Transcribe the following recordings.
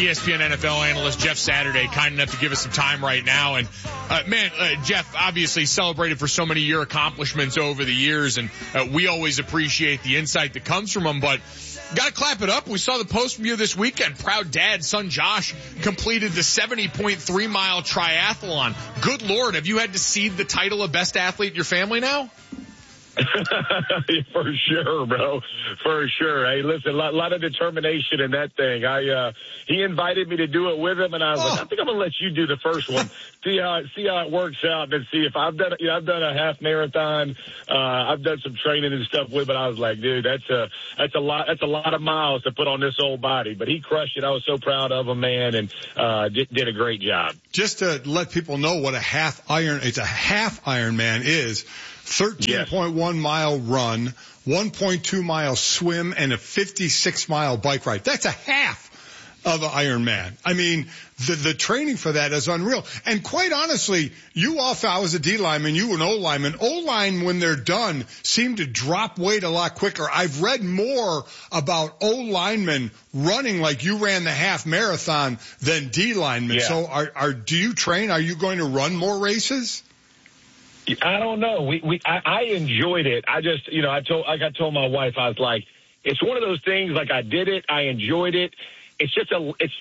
ESPN NFL analyst Jeff Saturday, kind enough to give us some time right now. And, Jeff obviously celebrated for so many your accomplishments over the years, and we always appreciate the insight that comes from them, but gotta clap it up. We saw the post from you this weekend. Proud dad, son Josh, completed the 70.3 mile triathlon. Good Lord, have you had to cede the title of best athlete in your family now? For sure, bro. For sure. Hey, listen, a lot of determination in that thing. He invited me to do it with him, and I was like, I think I'm gonna let you do the first one. See how it works out, and see if I've done a half marathon. I've done some training and stuff with, but I was like, dude, that's a lot of miles to put on this old body. But he crushed it. I was so proud of him, man, and did a great job. Just to let people know what a half Ironman is. 13.1 mile run, 1.2 mile swim, and a 56 mile bike ride. That's a half of an Ironman. I mean, the training for that is unreal. And quite honestly, I was a D lineman, you an O lineman. O line, when they're done, seem to drop weight a lot quicker. I've read more about O linemen running like you ran the half marathon than D linemen. Yeah. So do you train? Are you going to run more races? I don't know. I enjoyed it. I just, I told my wife, I was like, it's one of those things, like I did it. I enjoyed it. It's just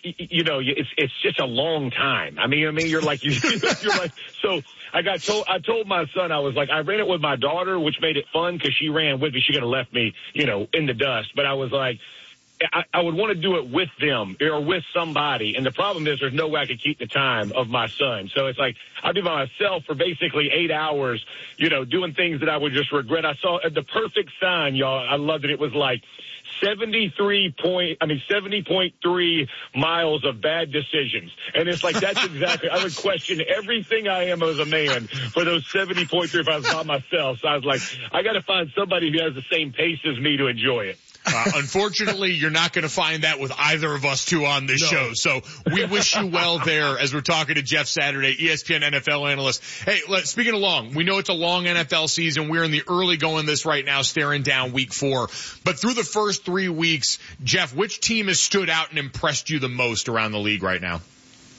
a long time. I mean, you're like, so I told my son, I was like, I ran it with my daughter, which made it fun because she ran with me. She could have left me, in the dust. But I was like, I would want to do it with them or with somebody. And the problem is there's no way I could keep the time of my son. So it's like I'd be by myself for basically 8 hours, doing things that I would just regret. I saw the perfect sign, y'all. I loved it. It was like 70.3 miles of bad decisions. And it's like, that's exactly, I would question everything I am as a man for those 70.3 if I was by myself. So I was like, I got to find somebody who has the same pace as me to enjoy it. Unfortunately, you're not going to find that with either of us two on this show. So we wish you well there as we're talking to Jeff Saturday, ESPN NFL analyst. Hey, speaking of long, we know it's a long NFL season. We're in the early going this right now, staring down week 4. But through the first 3 weeks, Jeff, which team has stood out and impressed you the most around the league right now?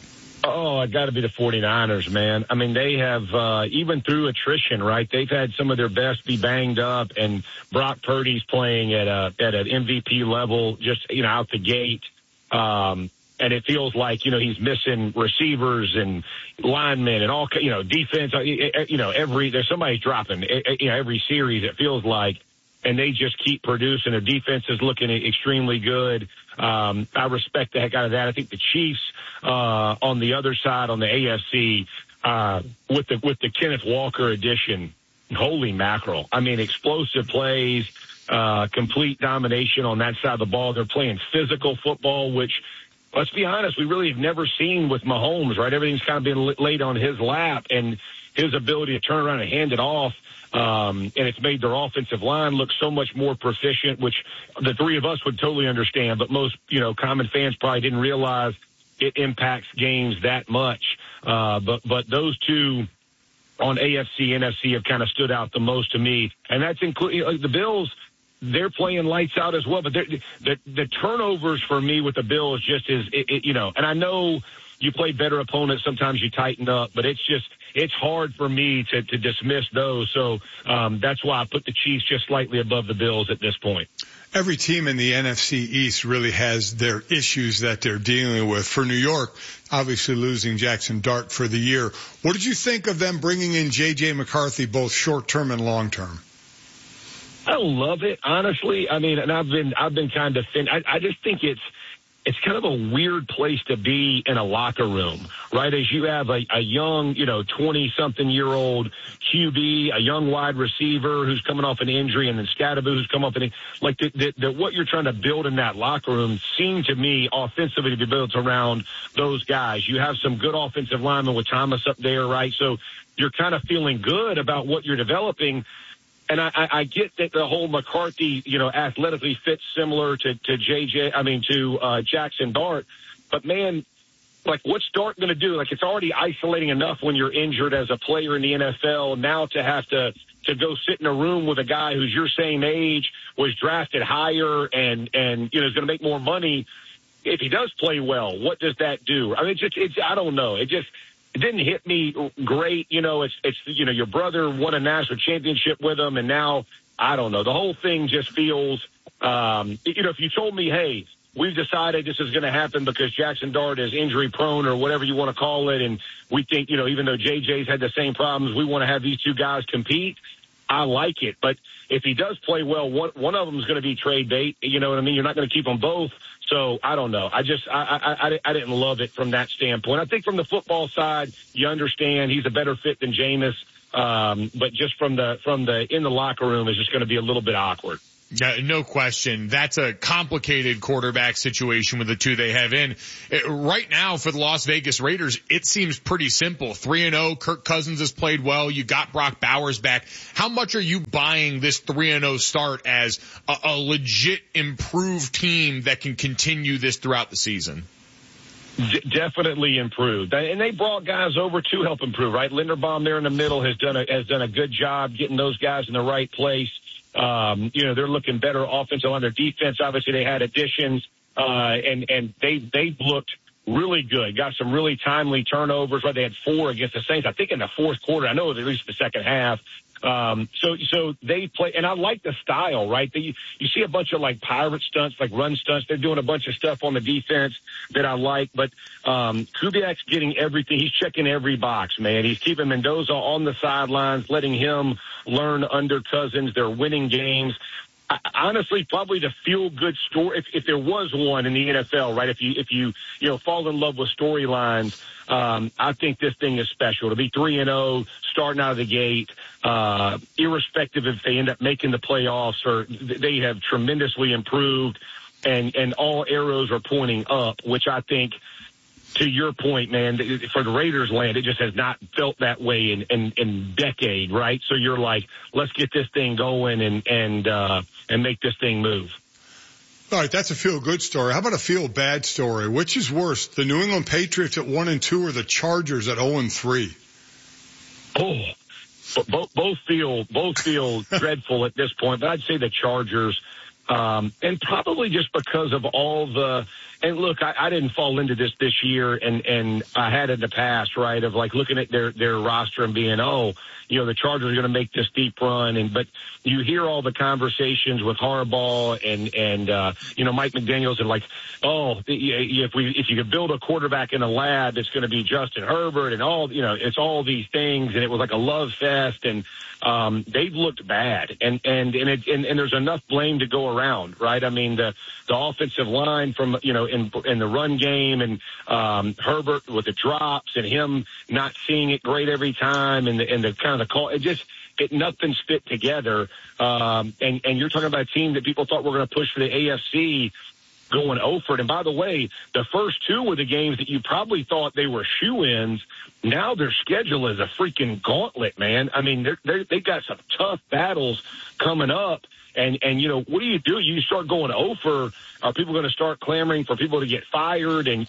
Oh, it got to be the 49ers, man. I mean, they have, even through attrition, right? They've had some of their best be banged up, and Brock Purdy's playing at an MVP level, just, out the gate. And it feels like, he's missing receivers and linemen and all, defense, there's somebody dropping, every series, it feels like. And they just keep producing. Their defense is looking extremely good. I respect the heck out of that. I think the Chiefs, on the other side, on the AFC, with the Kenneth Walker addition, holy mackerel. I mean, explosive plays, complete domination on that side of the ball. They're playing physical football, which, let's be honest, we really have never seen with Mahomes, right? Everything's kind of been laid on his lap, and his ability to turn around and hand it off. And it's made their offensive line look so much more proficient, which the three of us would totally understand, but most, common fans probably didn't realize it impacts games that much. But those two on AFC, NFC have kind of stood out the most to me. And that's including the Bills. They're playing lights out as well, but the turnovers for me with the Bills just is, and I know you play better opponents. Sometimes you tighten up, but it's hard for me to dismiss those. So, that's why I put the Chiefs just slightly above the Bills at this point. Every team in the NFC East really has their issues that they're dealing with. For New York, obviously losing Jackson Dart for the year. What did you think of them bringing in J.J. McCarthy, both short-term and long-term? I love it, honestly. I mean, and I've been kind of thin. I just think it's kind of a weird place to be in a locker room, right? As you have a young, 20-something-year-old QB, a young wide receiver who's coming off an injury, and then Scadaboo who's come off like what you're trying to build in that locker room seemed to me offensively to be built around those guys. You have some good offensive linemen with Thomas up there, right? So you're kind of feeling good about what you're developing. And I get that the whole McCarthy, athletically fits similar to Jackson Dart. But, man, like, what's Dart going to do? Like, it's already isolating enough when you're injured as a player in the NFL. Now to have to go sit in a room with a guy who's your same age, was drafted higher, and is going to make more money. if he does play well, what does that do? I mean, I don't know. It didn't hit me great. It's your brother won a national championship with him, and now, I don't know. The whole thing just feels, if you told me, hey, we've decided this is going to happen because Jackson Dart is injury prone or whatever you want to call it, and we think, even though JJ's had the same problems, we want to have these two guys compete, I like it. But if he does play well, one of them is going to be trade bait. You know what I mean? You're not going to keep them both. So I don't know. I didn't love it from that standpoint. I think from the football side, you understand he's a better fit than Jameis. But just from the in the locker room is just going to be a little bit awkward. Yeah, no question. That's a complicated quarterback situation with the two they have in. Right now for the Las Vegas Raiders, it seems pretty simple. 3-0, Kirk Cousins has played well. You got Brock Bowers back. How much are you buying this 3-0 start as a legit improved team that can continue this throughout the season? Definitely improved. And they brought guys over to help improve, right? Linderbaum there in the middle has done a good job getting those guys in the right place. They're looking better offensive on their defense. Obviously they had additions, and they looked really good. Got some really timely turnovers, right? They had 4 against the Saints, I think in the fourth quarter. I know it was at least the second half. So they play, and I like the style, right? You see a bunch of like pirate stunts, like run stunts. They're doing a bunch of stuff on the defense that I like, but, Kubiak's getting everything. He's checking every box, man. He's keeping Mendoza on the sidelines, letting him learn under Cousins. They're winning games. Honestly, probably the feel-good story, if there was one in the NFL, right? If you fall in love with storylines, I think this thing is special. To be 3-0, starting out of the gate, irrespective if they end up making the playoffs or they have tremendously improved, and all arrows are pointing up, which I think, to your point, man, for the Raiders land, it just has not felt that way in decade, right? So you're like, let's get this thing going and make this thing move. All right, that's a feel-good story. How about a feel-bad story? Which is worse, the New England Patriots at 1-2 or the Chargers at 0-3? Oh, both feel dreadful at this point, but I'd say the Chargers. And probably just because of all the, and look, I didn't fall into this year, and I had in the past, right, of like looking at their roster and being, the Chargers are going to make this deep run, but you hear all the conversations with Harbaugh and Mike McDaniels, and like, if you could build a quarterback in a lab, it's going to be Justin Herbert and all, it's all these things, and it was like a love fest, and they've looked bad, and there's enough blame to go around, right? I mean, the offensive line from, in the run game, and Herbert with the drops and him not seeing it great every time, and the kind of the call, nothing's fit together. And you're talking about a team that people thought were going to push for the AFC, going over. And by the way, the first 2 were the games that you probably thought they were shoe-ins. Now their schedule is a freaking gauntlet, man. I mean, they got some tough battles coming up. And what do? You start going over. Are people going to start clamoring for people to get fired? And,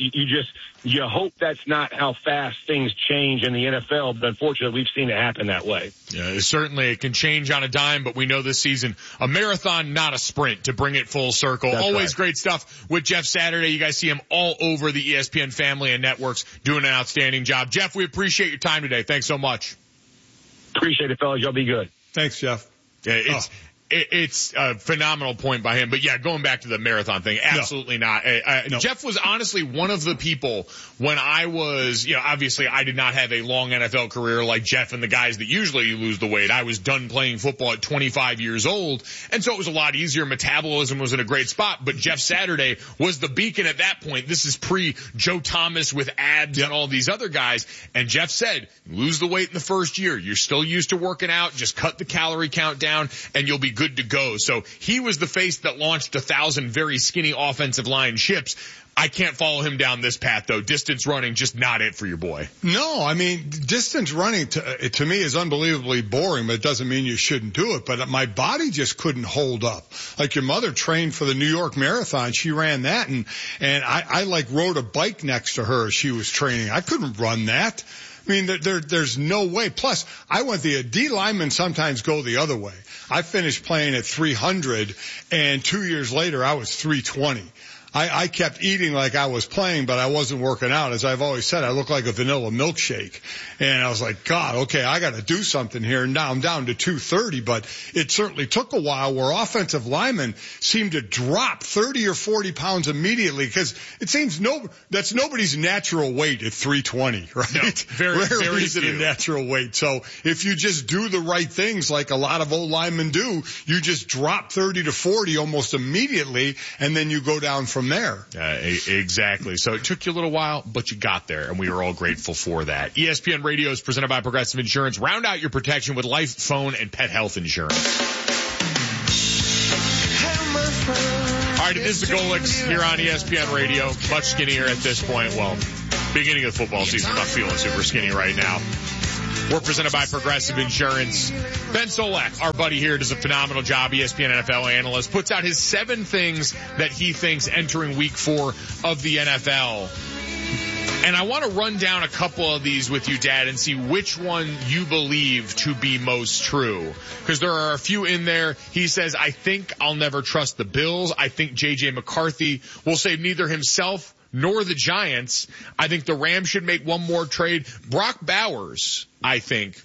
you hope that's not how fast things change in the NFL. But unfortunately, we've seen it happen that way. Yeah, certainly it can change on a dime, but we know this season, a marathon, not a sprint, to bring it full circle. That's always right. Great stuff with Jeff Saturday. You guys see him all over the ESPN family and networks doing an outstanding job. Jeff, we appreciate your time today. Thanks so much. Appreciate it, fellas. Y'all be good. Thanks, Jeff. Yeah, it's a phenomenal point by him. But yeah, going back to the marathon thing, absolutely not. No. Jeff was honestly one of the people when I was, obviously I did not have a long NFL career like Jeff and the guys that usually lose the weight. I was done playing football at 25 years old. And so it was a lot easier. Metabolism was in a great spot. But Jeff Saturday was the beacon at that point. This is pre Joe Thomas with abs and all these other guys. And Jeff said, lose the weight in the first year. You're still used to working out. Just cut the calorie count down and you'll be good to go. So he was the face that launched 1,000 very skinny offensive line ships. I can't follow him down this path, though. Distance running, just not it for your boy. No, I mean, distance running to me is unbelievably boring, but it doesn't mean you shouldn't do it. But my body just couldn't hold up. Like your mother trained for the New York Marathon. She ran that, and I like rode a bike next to her as she was training. I couldn't run that. I mean, there's no way. Plus, the D linemen sometimes go the other way. I finished playing at 300, and 2 years later, I was 320. I kept eating like I was playing, but I wasn't working out. As I've always said, I look like a vanilla milkshake. And I was like, God, okay, I got to do something here. And now I'm down to 230, but it certainly took a while where offensive linemen seem to drop 30 or 40 pounds immediately, because it seems that's nobody's natural weight at 320, right? No, very is it a natural weight. So if you just do the right things like a lot of old linemen do, you just drop 30 to 40 almost immediately, and then you go down from there. Exactly. So it took you a little while, but you got there, and we are all grateful for that. ESPN Radio is presented by Progressive Insurance. Round out your protection with life, phone, and pet health insurance. All right, it is the Golics here on ESPN Radio. Much skinnier at this point. Well, beginning of the football season, not feeling super skinny right now. We're presented by Progressive Insurance. Ben Solak, our buddy here, does a phenomenal job, ESPN NFL analyst, puts out his 7 things that he thinks entering week 4 of the NFL. And I want to run down a couple of these with you, Dad, and see which one you believe to be most true. Because there are a few in there. He says, I think I'll never trust the Bills. I think J.J. McCarthy will save neither himself nor the Giants. I think the Rams should make one more trade. Brock Bowers, I think,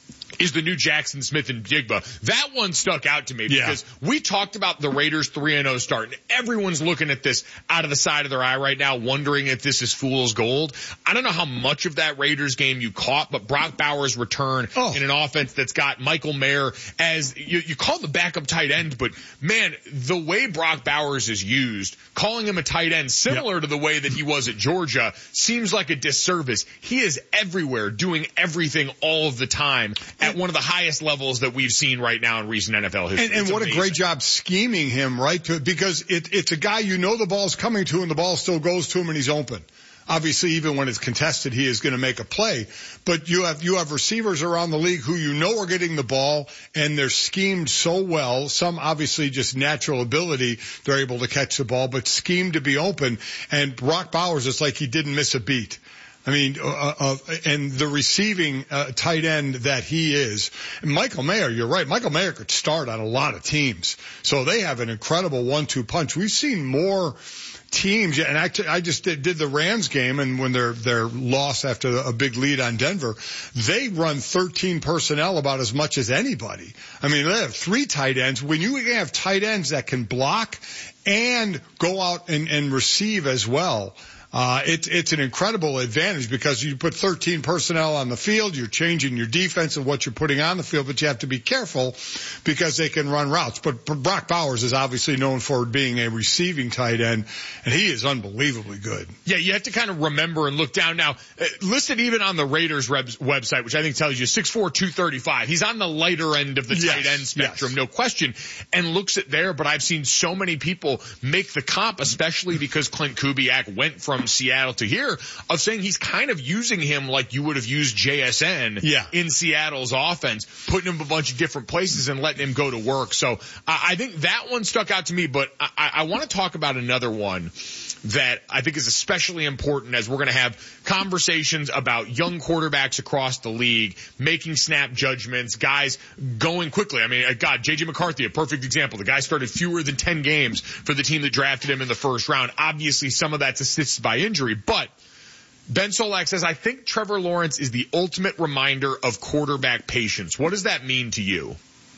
is the new Jackson Smith and Jigba. That one stuck out to me because we talked about the Raiders 3-0 start, and everyone's looking at this out of the side of their eye right now, wondering if this is fool's gold. I don't know how much of that Raiders game you caught, but Brock Bowers' return in an offense that's got Michael Mayer as, you call the backup tight end, but man, the way Brock Bowers is used, calling him a tight end similar to the way that he was at Georgia, seems like a disservice. He is everywhere, doing everything all of the time at one of the highest levels that we've seen right now in recent NFL history. And what amazing. A great job scheming him, right? Because it's a guy the ball's coming to, and the ball still goes to him, and he's open. Obviously, even when it's contested, he is going to make a play. But you have receivers around the league who are getting the ball, and they're schemed so well. Some obviously just natural ability, they're able to catch the ball, but schemed to be open. And Brock Bowers, it's like he didn't miss a beat. I mean, and the receiving tight end that he is. And Michael Mayer, you're right. Michael Mayer could start on a lot of teams. So they have an incredible 1-2 punch. We've seen more teams, and I just did the Rams game, and when their loss after a big lead on Denver, they run 13 personnel about as much as anybody. I mean, they have 3 tight ends. When you have tight ends that can block and go out and receive as well, it's an incredible advantage because you put 13 personnel on the field, you're changing your defense and what you're putting on the field, but you have to be careful because they can run routes. But Brock Bowers is obviously known for being a receiving tight end, and he is unbelievably good. Yeah, you have to kind of remember and look down now. Listed even on the Raiders website, which I think tells you 6'4", 235. He's on the lighter end of the tight end spectrum, no question, and looks at there, but I've seen so many people make the comp, especially because Clint Kubiak went from Seattle to here, of saying he's kind of using him like you would have used JSN in Seattle's offense, putting him a bunch of different places and letting him go to work. So I think that one stuck out to me, but I want to talk about another one that I think is especially important as we're going to have conversations about young quarterbacks across the league, making snap judgments, guys going quickly. I mean, God, J.J. McCarthy, a perfect example. The guy started fewer than 10 games for the team that drafted him in the first round. Obviously, some of that's assisted by injury, but Ben Solak says, I think Trevor Lawrence is the ultimate reminder of quarterback patience. What does that mean to you?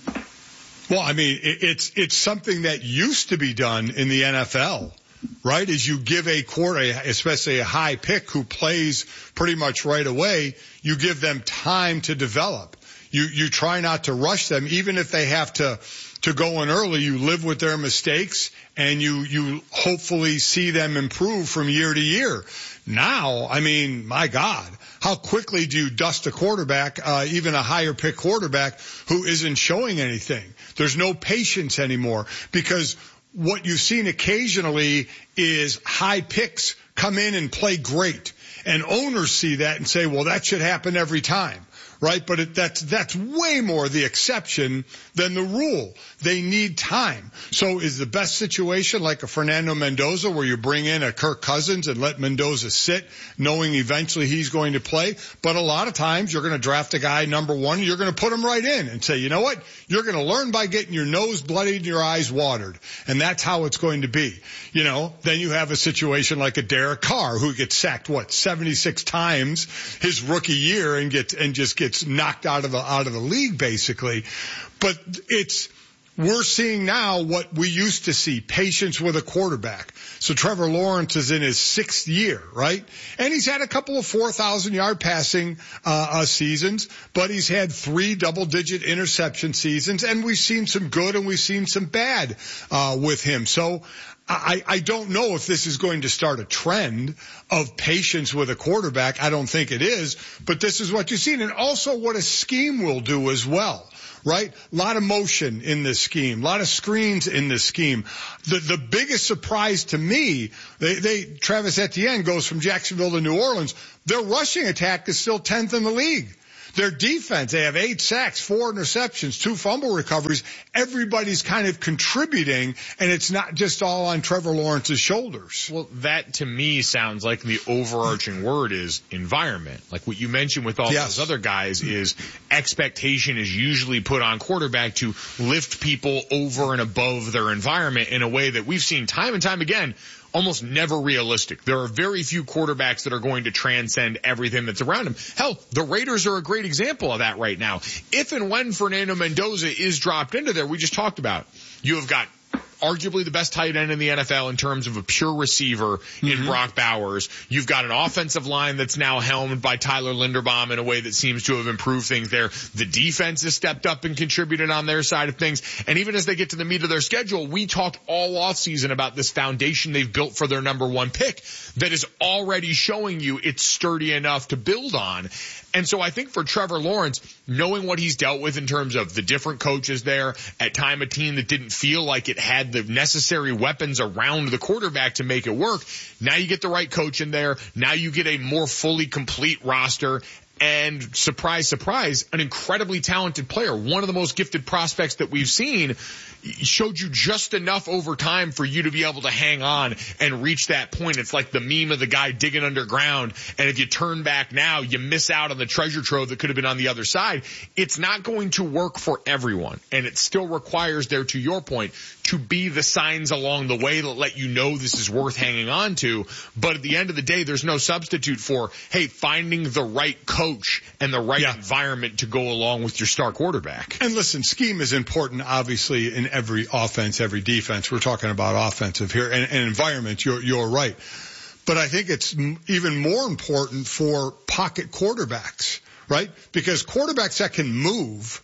Well, I mean, it's something that used to be done in the NFL. Right? As you give a quarterback, especially a high pick who plays pretty much right away, you give them time to develop. You try not to rush them, even if they have to go in early. You live with their mistakes, and you hopefully see them improve from year to year. Now, I mean, my God, how quickly do you dust a quarterback, even a higher pick quarterback who isn't showing anything? There's no patience anymore, because what you've seen occasionally is high picks come in and play great. And owners see that and say, well, that should happen every time. right? But that's way more the exception than the rule. They need time. So is the best situation like a Fernando Mendoza where you bring in a Kirk Cousins and let Mendoza sit knowing eventually he's going to play? But a lot of times you're going to draft a guy number one, you're going to put him right in and say, you know what? You're going to learn by getting your nose bloodied and your eyes watered. And that's how it's going to be. You know, then you have a situation like a Derek Carr who gets sacked, 76 times his rookie year and just gets knocked out of the league basically. But we're seeing now what we used to see, patience with a quarterback. So Trevor Lawrence is in his 6th year, right? And he's had a couple of 4,000-yard passing seasons, but he's had 3 double-digit interception seasons, and we've seen some good and we've seen some bad with him. So I don't know if this is going to start a trend of patience with a quarterback. I don't think it is, but this is what you've seen. And also what a scheme will do as well. Right? A lot of motion in this scheme, a lot of screens in this scheme. The biggest surprise to me, Travis Etienne goes from Jacksonville to New Orleans. Their rushing attack is still 10th in the league. Their defense, they have 8 sacks, 4 interceptions, 2 fumble recoveries. Everybody's kind of contributing, and it's not just all on Trevor Lawrence's shoulders. Well, that to me sounds like the overarching word is environment. Like what you mentioned with all those other guys is expectation is usually put on quarterback to lift people over and above their environment in a way that we've seen time and time again almost never realistic. There are very few quarterbacks that are going to transcend everything that's around him. Hell, the Raiders are a great example of that right now. If and when Fernando Mendoza is dropped into there, we just talked about, you have got arguably the best tight end in the NFL in terms of a pure receiver in Brock Bowers. You've got an offensive line that's now helmed by Tyler Linderbaum in a way that seems to have improved things there. The defense has stepped up and contributed on their side of things. And even as they get to the meat of their schedule, we talked all offseason about this foundation they've built for their number 1 pick that is already showing you it's sturdy enough to build on. And so I think for Trevor Lawrence, knowing what he's dealt with in terms of the different coaches there, at time a team that didn't feel like it had the necessary weapons around the quarterback to make it work, now you get the right coach in there. Now you get a more fully complete roster. And surprise, surprise, an incredibly talented player, one of the most gifted prospects that we've seen, showed you just enough over time for you to be able to hang on and reach that point. It's like the meme of the guy digging underground, and if you turn back now, you miss out on the treasure trove that could have been on the other side. It's not going to work for everyone, and it still requires there, to your point, to be the signs along the way that let you know this is worth hanging on to. But at the end of the day, there's no substitute for, hey, finding the right coach and the right environment to go along with your star quarterback. And listen, scheme is important, obviously, in every offense, every defense. We're talking about offensive here, and environment. You're right. But I think it's even more important for pocket quarterbacks, right? Because quarterbacks that can move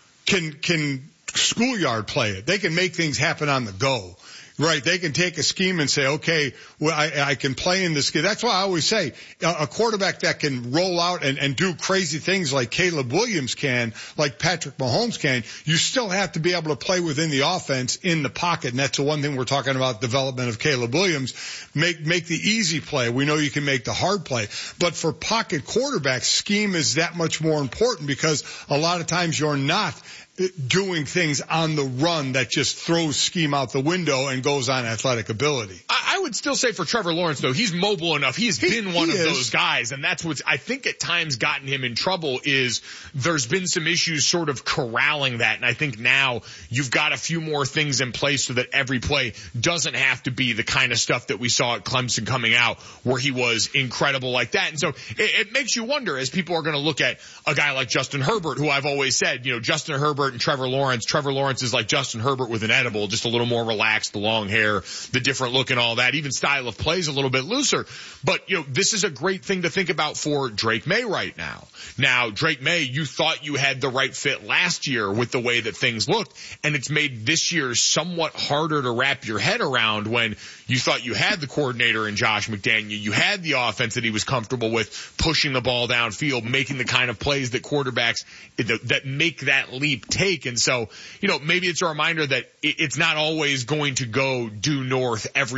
can schoolyard play it. They can make things happen on the go. Right. They can take a scheme and say, okay, well, I can play in this game. That's why I always say a quarterback that can roll out and do crazy things like Caleb Williams can, like Patrick Mahomes can, you still have to be able to play within the offense in the pocket. And that's the one thing we're talking about, development of Caleb Williams. Make the easy play. We know you can make the hard play. But for pocket quarterbacks, scheme is that much more important because a lot of times you're not doing things on the run that just throws scheme out the window and goes on athletic ability. I would still say for Trevor Lawrence, though, he's mobile enough. He's been one of those guys, and that's what's, I think, at times gotten him in trouble is there's been some issues sort of corralling that, and I think now you've got a few more things in place so that every play doesn't have to be the kind of stuff that we saw at Clemson coming out where he was incredible like that. And so it makes you wonder as people are going to look at a guy like Justin Herbert, who I've always said, Justin Herbert and Trevor Lawrence. Trevor Lawrence is like Justin Herbert with an edible, just a little more relaxed, the long hair, the different look and all that. Even style of play is a little bit looser. But, this is a great thing to think about for Drake May right now. Now, Drake May, you thought you had the right fit last year with the way that things looked, and it's made this year somewhat harder to wrap your head around when you thought you had the coordinator in Josh McDaniel. You had the offense that he was comfortable with, pushing the ball downfield, making the kind of plays that quarterbacks that make that leap take. And so, maybe it's a reminder that it's not always going to go due north every time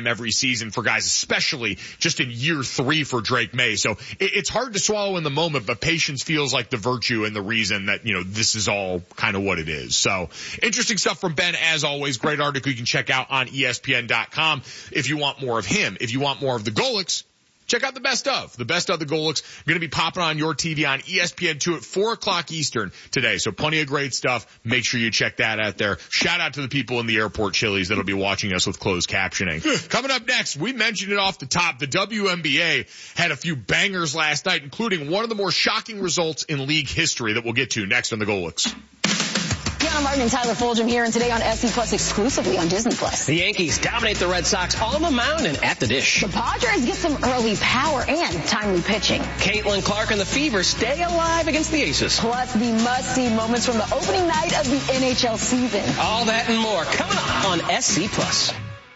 every season for guys, especially just in year 3 for Drake May. So it's hard to swallow in the moment, but patience feels like the virtue and the reason that, this is all kind of what it is. So interesting stuff from Ben, as always. Great article you can check out on ESPN.com if you want more of him. If you want more of the Golics, check out the best of the Golics. Going to be popping on your TV on ESPN2 at 4 o'clock Eastern today. So plenty of great stuff. Make sure you check that out there. Shout out to the people in the airport Chili's that'll be watching us with closed captioning. Coming up next, we mentioned it off the top. The WNBA had a few bangers last night, including one of the more shocking results in league history that we'll get to next on the Golics. Deanna Martin and Tyler Fulgham here, and today on SC Plus exclusively on Disney Plus. The Yankees dominate the Red Sox on the mound and at the dish. The Padres get some early power and timely pitching. Caitlin Clark and the Fever stay alive against the Aces. Plus the must-see moments from the opening night of the NHL season. All that and more coming up on SC Plus.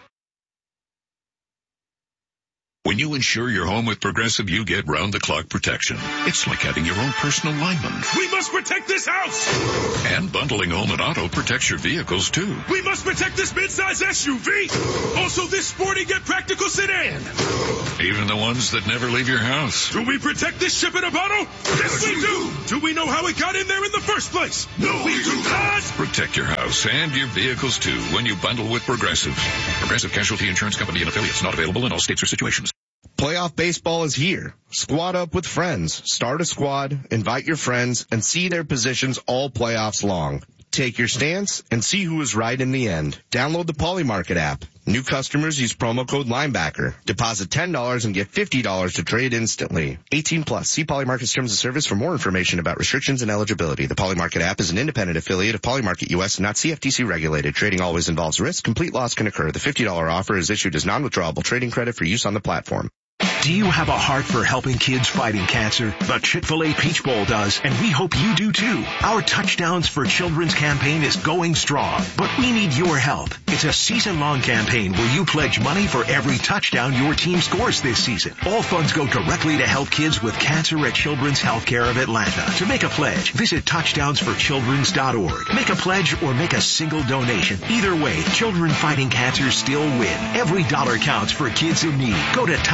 When you insure your home with Progressive, you get round-the-clock protection. It's like having your own personal lineman. We must protect this house! And bundling home and auto protects your vehicles, too. We must protect this midsize SUV! Also this sporty yet practical sedan! Even the ones that never leave your house. Do we protect this ship in a bottle? Yes, we do! Do we know how it got in there in the first place? No, we do not! Protect your house and your vehicles, too, when you bundle with Progressive. Progressive Casualty Insurance Company and affiliates. Not available in all states or situations. Playoff baseball is here. Squad up with friends. Start a squad, invite your friends, and see their positions all playoffs long. Take your stance and see who is right in the end. Download the Polymarket app. New customers use promo code Linebacker. Deposit $10 and get $50 to trade instantly. 18 plus. See Polymarket's terms of service for more information about restrictions and eligibility. The Polymarket app is an independent affiliate of Polymarket US and not CFTC regulated. Trading always involves risk. Complete loss can occur. The $50 offer is issued as non-withdrawable trading credit for use on the platform. Do you have a heart for helping kids fighting cancer? The Chick-fil-A Peach Bowl does, and we hope you do too. Our Touchdowns for Children's campaign is going strong, but we need your help. It's a season-long campaign where you pledge money for every touchdown your team scores this season. All funds go directly to help kids with cancer at Children's Healthcare of Atlanta. To make a pledge, visit touchdownsforchildrens.org. Make a pledge or make a single donation. Either way, children fighting cancer still win. Every dollar counts for kids in need. Go to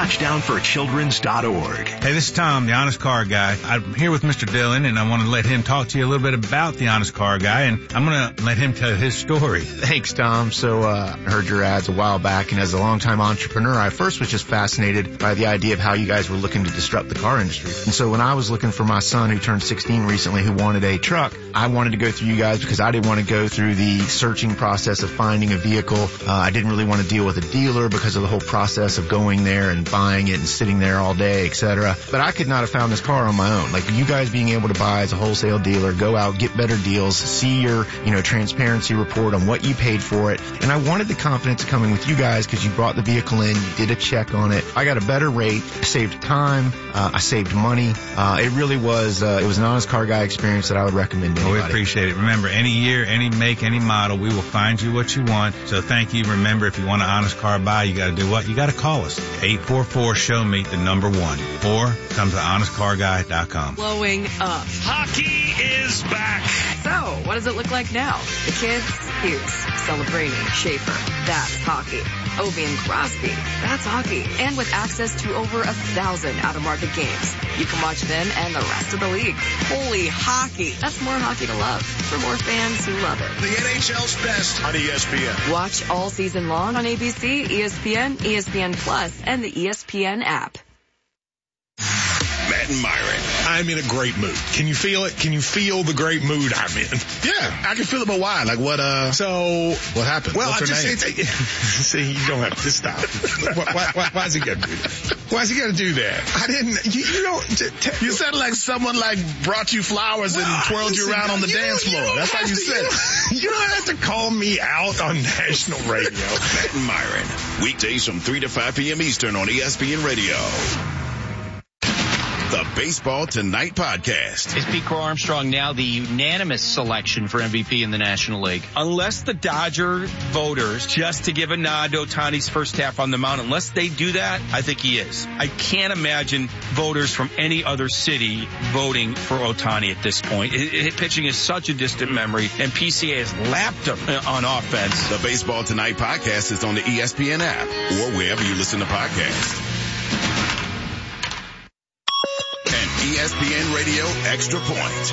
touchdownforchildrens.org. Hey, this is Tom, the Honest Car Guy. I'm here with Mr. Dillon, and I want to let him talk to you a little bit about the Honest Car Guy, and I'm going to let him tell his story. Thanks, Tom. So I heard your ads a while back, and as a longtime entrepreneur, I first was just fascinated by the idea of how you guys were looking to disrupt the car industry. And so when I was looking for my son who turned 16 recently who wanted a truck, I wanted to go through you guys because I didn't want to go through the searching process of finding a vehicle. I didn't really want to deal with a dealer because of the whole process of going there and buying it and sitting there all day, etc. But I could not have found this car on my own. Like you guys being able to buy as a wholesale dealer, go out, get better deals, see your, transparency report on what you paid for it. And I wanted the confidence coming with you guys because you brought the vehicle in, you did a check on it. I got a better rate, saved time, I saved money. It really was, it was an Honest Car Guy experience that I would recommend to anybody. We appreciate it. Remember, any year, any make, any model, we will find you what you want. So thank you. Remember, if you want an Honest Car Buy, you got to do what? You got to call us. 844-SHOW-ME, the number 1. Or come to honestcarguy.com. Blowing up. Hockey is back. So, what does it look like now? The kids, Hughes, Celebrini, Schaefer. That's hockey. Ovi and Crosby. That's hockey. And with access to over 1,000 out-of-market games, you can watch them and the rest of the league. Holy hockey. That's more hockey to love for more fans who love it. The NHL's best on ESPN. Watch all season long on ABC, ESPN, ESPN Plus, and the ESPN app. Matt and Myron. I'm in a great mood. Can you feel it? Can you feel the great mood I'm in? Yeah, I can feel it, but why? Like what, So, what happened? Well, what's her name? See, you don't have to stop. Why is he gonna do that? Why is he gonna do that? I didn't, you don't. You said like someone like brought you flowers and twirled you around on the dance floor. That's how you said it. You don't have to call me out on national radio. Matt and Myron. Weekdays from 3 to 5 p.m. Eastern on ESPN Radio. The Baseball Tonight podcast. Is Pete Crow Armstrong now the unanimous selection for MVP in the National League? Unless the Dodger voters, just to give a nod to Ohtani's first half on the mound, unless they do that, I think he is. I can't imagine voters from any other city voting for Ohtani at this point. Pitching is such a distant memory, and PCA has lapped him on offense. The Baseball Tonight podcast is on the ESPN app or wherever you listen to podcasts. ESPN Radio Extra Point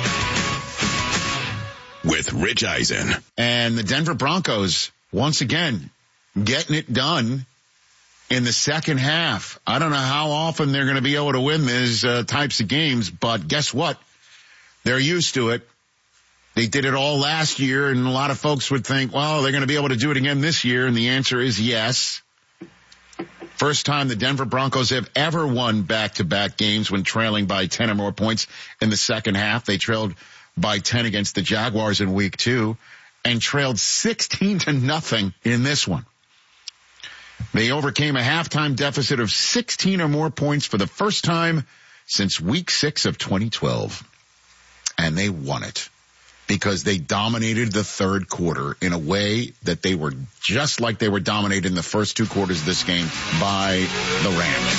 with Rich Eisen. And the Denver Broncos, once again, getting it done in the second half. I don't know how often they're going to be able to win these types of games, but guess what? They're used to it. They did it all last year, and a lot of folks would think, well, they're going to be able to do it again this year, and the answer is yes. First time the Denver Broncos have ever won back-to-back games when trailing by 10 or more points in the second half. They trailed by 10 against the Jaguars in week 2 and trailed 16-0 in this one. They overcame a halftime deficit of 16 or more points for the first time since week 6 of 2012. And they won it because they dominated the third quarter in a way that they were just like they were dominated in the first 2 quarters of this game by the Rams.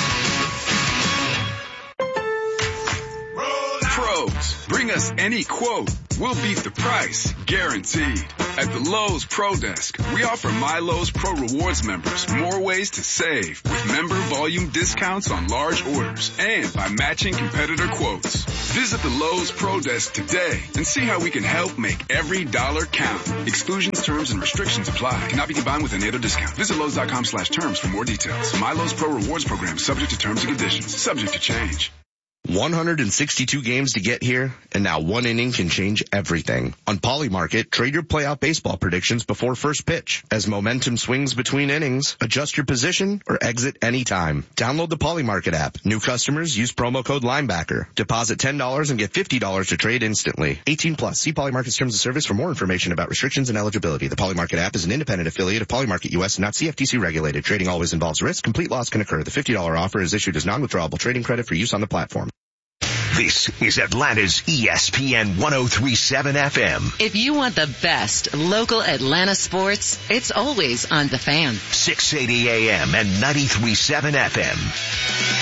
Pros, bring us any quote. We'll beat the price, guaranteed. At the Lowe's Pro Desk, we offer My Lowe's Pro Rewards members more ways to save with member volume discounts on large orders and by matching competitor quotes. Visit the Lowe's Pro Desk today and see how we can help make every dollar count. Exclusions, terms, and restrictions apply. Cannot be combined with any other discount. Visit Lowe's.com/terms for more details. My Lowe's Pro Rewards program subject to terms and conditions. Subject to change. 162 games to get here, and now one inning can change everything. On Polymarket, trade your playoff baseball predictions before first pitch. As momentum swings between innings, adjust your position or exit anytime. Download the Polymarket app. New customers use promo code Linebacker. Deposit $10 and get $50 to trade instantly. 18 plus. See Polymarket's terms of service for more information about restrictions and eligibility. The Polymarket app is an independent affiliate of Polymarket US, not CFTC regulated. Trading always involves risk. Complete loss can occur. The $50 offer is issued as non-withdrawable trading credit for use on the platform. This is Atlanta's ESPN 103.7 FM. If you want the best local Atlanta sports, it's always on The Fan. 680 AM and 93.7 FM.